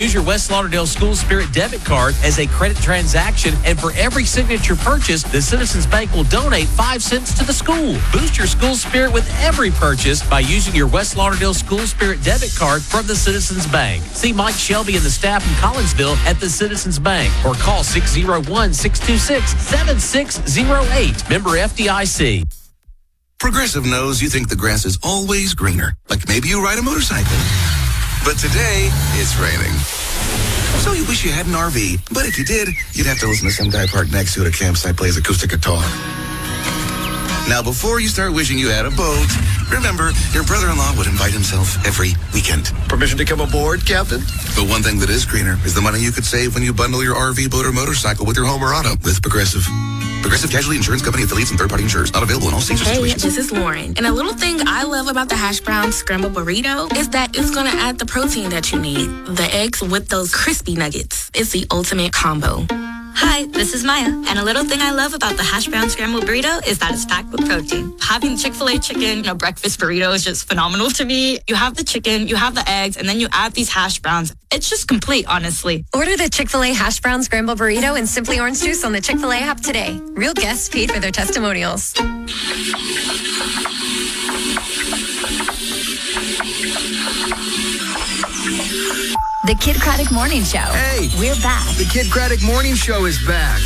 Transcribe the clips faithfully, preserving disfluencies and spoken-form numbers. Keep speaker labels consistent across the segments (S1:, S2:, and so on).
S1: Use your West Lauderdale School Spirit debit card as a credit transaction, and for every signature purchase, the Citizens Bank will donate five cents to the school. Boost your school spirit with every purchase by using your West Lauderdale School Spirit debit card from the Citizens Bank. See Mike Shelby and the staff in Collinsville at the Citizens Bank or call six oh one, six two six, seven six oh eight. Member F D I C.
S2: Progressive knows you think the grass is always greener, like maybe you ride a motorcycle. But today, it's raining. So you wish you had an R V, but if you did, you'd have to listen to some guy parked next to you at a campsite plays acoustic guitar. Now, before you start wishing you had a boat, remember, your brother-in-law would invite himself every weekend.
S3: Permission to come aboard, Captain?
S2: But one thing that is greener is the money you could save when you bundle your R V, boat, or motorcycle with your home or auto with Progressive. Progressive Casualty Insurance Company affiliates and third-party insurers. Not available in all states or
S4: Hey,
S2: situations.
S4: this is Lauren. And a little thing I love about the hash brown scrambled burrito is that it's going to add the protein that you need. The eggs with those crispy nuggets. It's the ultimate combo.
S5: Hi, this is Maya, and a little thing I love about the hash brown scrambled burrito is that it's packed with protein. Having Chick-fil-A chicken, you know, breakfast burrito is just phenomenal to me. You have the chicken, you have the eggs, and then you add these hash browns. It's just complete, honestly.
S6: Order the Chick-fil-A hash brown scrambled burrito and Simply Orange Juice on the Chick-fil-A app today. Real guests paid for their testimonials.
S7: The Kid Craddock Morning Show.
S3: Hey,
S7: we're back.
S3: The Kid Craddock Morning Show is back.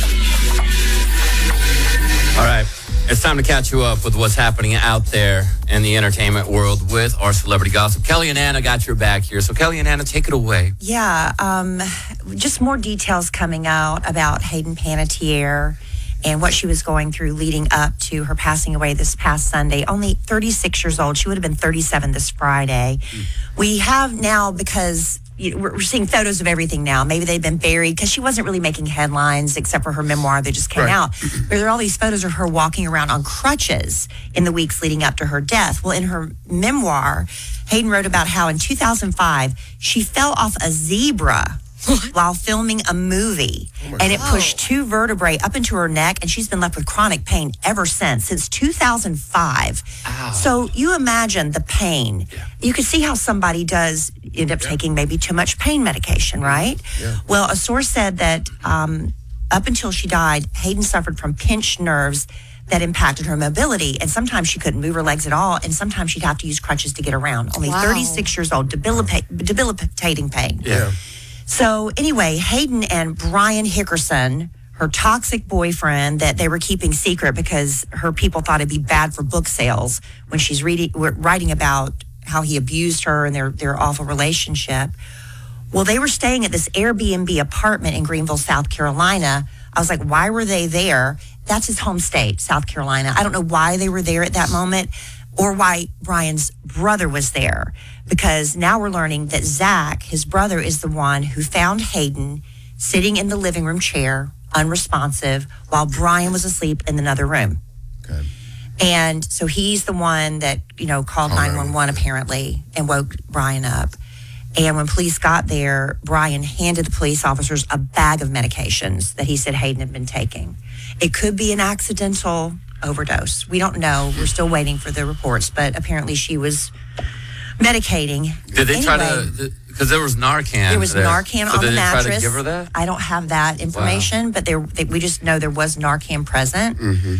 S8: All right. It's time to catch you up with what's happening out there in the entertainment world with our celebrity gossip. Kelly and Anna got your back here. So, Kelly and Anna, take it away.
S9: Yeah, um, just more details coming out about Hayden Panettiere and what she was going through leading up to her passing away this past Sunday. Only thirty-six years old. She would have been thirty-seven this Friday. Mm. We have now, because you know, we're seeing photos of everything now. Maybe they've been buried because she wasn't really making headlines except for her memoir that just came right. out. There are all these photos of her walking around on crutches in the weeks leading up to her death. Well, in her memoir, Hayden wrote about how in two thousand five, she fell off a zebra while filming a movie, oh and it pushed two vertebrae up into her neck, and she's been left with chronic pain ever since, since two thousand five. Ow. So you imagine the pain. Yeah. You could see how somebody does end up yeah. taking maybe too much pain medication, right? Yeah. Well, a source said that um, up until she died, Hayden suffered from pinched nerves that impacted her mobility, and sometimes she couldn't move her legs at all, and sometimes she'd have to use crutches to get around. Only wow. thirty-six years old, debilita- debilitating pain.
S8: Yeah.
S9: So anyway, Hayden and Brian Hickerson, her toxic boyfriend that they were keeping secret because her people thought it'd be bad for book sales when she's reading, writing about how he abused her and their, their awful relationship. Well, they were staying at this Airbnb apartment in Greenville, South Carolina. I was like, why were they there? That's his home state, South Carolina. I don't know why they were there at that moment or why Brian's brother was there. Because now we're learning that Zach, his brother, is the one who found Hayden sitting in the living room chair, unresponsive, while Brian was asleep in another room. Okay. And so he's the one that, you know, called oh, nine one one apparently and woke Brian up. And when police got there, Brian handed the police officers a bag of medications that he said Hayden had been taking. It could be an accidental overdose. We don't know. We're still waiting for the reports, but apparently she was medicating.
S8: Did they
S9: anyway,
S8: try to, because there was Narcan.
S9: There was
S8: there.
S9: Narcan
S8: so
S9: on the
S8: did
S9: mattress.
S8: They try to give her that?
S9: I don't have that information, wow. but there, they, we just know there was Narcan present. Mm-hmm.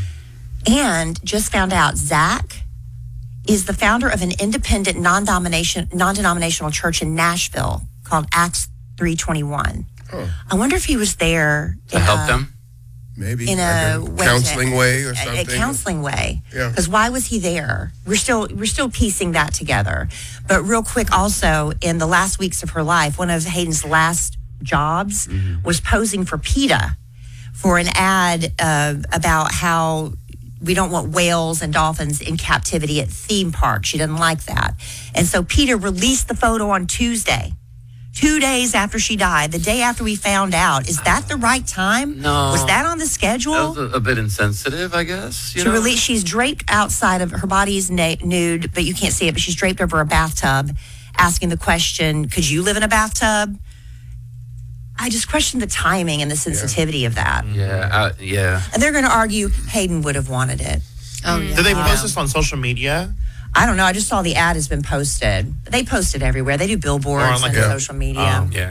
S9: And just found out Zach is the founder of an independent non-domination, non-denominational church in Nashville called Acts three twenty-one. Oh. I wonder if he was there
S8: to help a, them?
S10: Maybe
S9: in a,
S10: like a counseling
S9: to,
S10: way or something.
S9: A, a counseling way.
S10: Yeah.
S9: Because why was he there? We're still we're still piecing that together. But real quick, also in the last weeks of her life, one of Hayden's last jobs mm-hmm. was posing for PETA for an ad uh, about how we don't want whales and dolphins in captivity at theme parks. She doesn't like that. And so PETA released the photo on Tuesday. Two days after she died, the day after we found out. Is that the right time?
S8: No.
S9: Was that on the schedule?
S8: That was a, a bit insensitive, I guess. You
S9: to
S8: know?
S9: release, she's draped outside of her body is na- nude, but you can't see it. But she's draped over a bathtub, asking the question, "Could you live in a bathtub?" I just question the timing and the sensitivity yeah. of that.
S8: Yeah, uh, yeah.
S9: And they're going to argue Hayden would have wanted it.
S11: Oh, yeah. Did they post this on social media?
S9: I don't know. I just saw the ad has been posted. They post it everywhere. They do billboards
S11: like
S9: and
S11: a,
S9: social media.
S8: Um, yeah.